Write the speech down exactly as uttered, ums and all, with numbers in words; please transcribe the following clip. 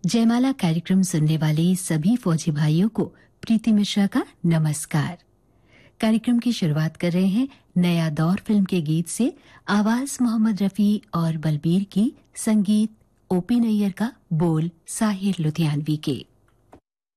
जयमाला कार्यक्रम सुनने वाले सभी फौजी भाइयों को प्रीति मिश्रा का नमस्कार। कार्यक्रम की शुरुआत कर रहे हैं नया दौर फिल्म के गीत से। आवाज मोहम्मद रफी और बलबीर की, संगीत ओपी नैयर का, बोल साहिर लुधियानवी के।